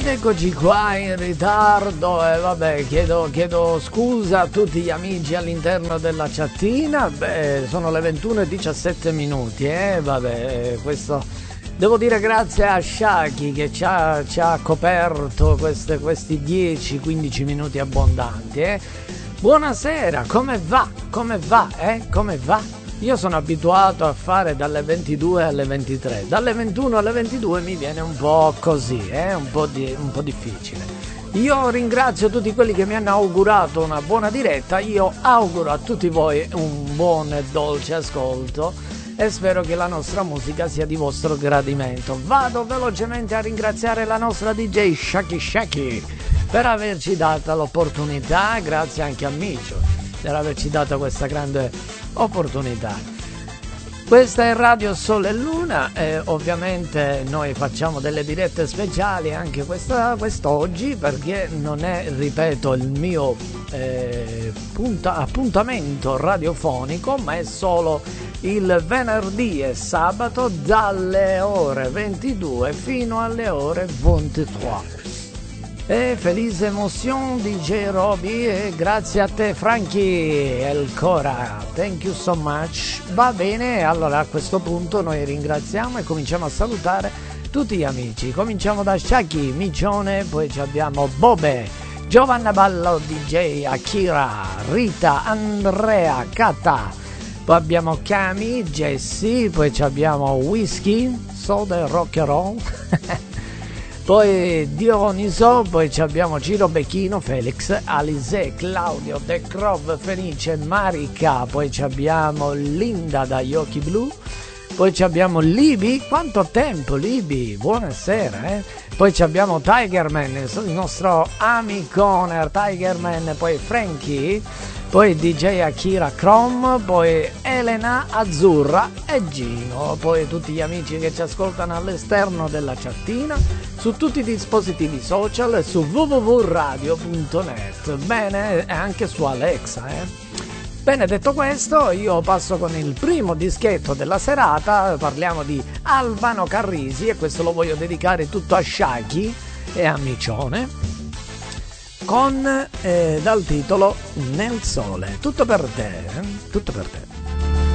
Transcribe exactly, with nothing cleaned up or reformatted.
Ed eccoci qua in ritardo e vabbè, chiedo, chiedo scusa a tutti gli amici all'interno della chattina. Beh, sono le ventuno e diciassette minuti, eh, vabbè, questo devo dire grazie a Shaki che ci ha, ci ha coperto queste, questi dieci quindici minuti abbondanti, eh. Buonasera, come va? Come va, eh? Come va? Io sono abituato a fare dalle ventidue alle ventitré, dalle ventuno alle ventidue mi viene un po' così, eh? un, po di, un po' difficile. Io ringrazio tutti quelli che mi hanno augurato una buona diretta, io auguro a tutti voi un buon e dolce ascolto e spero che la nostra musica sia di vostro gradimento. Vado velocemente a ringraziare la nostra D J Shaki Shaki per averci data l'opportunità, grazie anche a Micio per averci dato questa grande opportunità. Questa è Radio Sole e Luna e ovviamente noi facciamo delle dirette speciali anche questa, quest'oggi, perché non è, ripeto, il mio eh, punta, appuntamento radiofonico, ma è solo il venerdì e sabato dalle ore ventidue fino alle ore ventitré. E felice emotion D J Roby, e grazie a te Frankie Elcora, thank you so much. Va bene, allora a questo punto noi ringraziamo e cominciamo a salutare tutti gli amici. Cominciamo da Shaki, Micione, poi abbiamo Bobe, Giovanna Ballo, D J Akira, Rita, Andrea, Kata, poi abbiamo Cami, Jessie, poi abbiamo Whisky, Soda e Rock and Roll poi Dioniso, poi abbiamo Ciro Becchino, Felix, Alice, Claudio, The Crov, Felice, Marica, poi abbiamo Linda dagli occhi blu, poi abbiamo Libi, quanto tempo Libi, buonasera, eh? Poi abbiamo Tigerman, il nostro amicone Tigerman, poi Frankie, poi D J Akira Chrome, poi Elena Azzurra e Gino, poi tutti gli amici che ci ascoltano all'esterno della chattina, su tutti i dispositivi social e su w w w punto radio punto net, bene, e anche su Alexa, eh. Bene, detto questo, io passo con il primo dischetto della serata, parliamo di Albano Carrisi e questo lo voglio dedicare tutto a Shaki e a Micione, con eh, dal titolo Nel Sole, tutto per te, eh? Tutto per te.